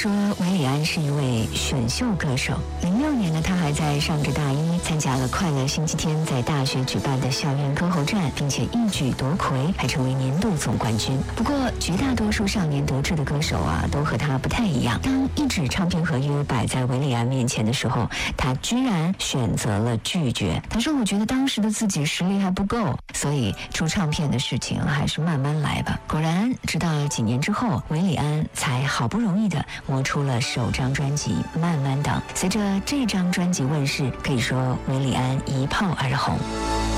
说韦礼安是一位选秀歌手。06年呢，他还在上着大一，参加了快乐星期天在大学举办的校园歌喉战，并且一举夺魁，还成为年度总冠军。不过绝大多数少年得志的歌手啊，都和他不太一样。当一纸唱片合约摆在韦礼安面前的时候，他居然选择了拒绝。他说：“我觉得当时的自己实力还不够，所以出唱片的事情还是慢慢来吧。”果然，直到几年之后，韦礼安才好不容易的磨出了首张专辑《慢慢等》。随着这张专辑问世，可以说韦礼安一炮而红。